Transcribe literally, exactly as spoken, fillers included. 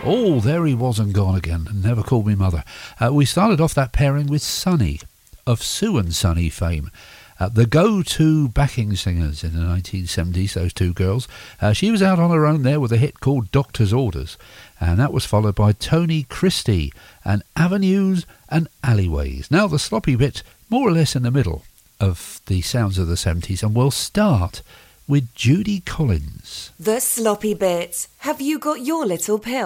Oh, there he was and gone again, and never called me mother. Uh, we started off that pairing with Sunny, of Sue and Sunny fame. Uh, the go-to backing singers in the nineteen seventies, those two girls. Uh, she was out on her own there with a hit called Doctor's Orders, and that was followed by Tony Christie and Avenues and Alleyways. Now the sloppy bit, more or less in the middle of the sounds of the seventies, and we'll start with Judy Collins. The sloppy bit. Have you got your little pill?